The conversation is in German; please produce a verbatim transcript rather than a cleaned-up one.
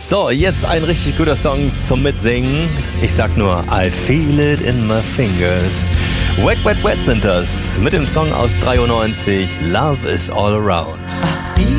So, jetzt ein richtig guter Song zum Mitsingen. Ich sag nur, I feel it in my fingers. Wet, Wet, Wet sind das. Mit dem Song aus dreiundneunzig, Love is all around.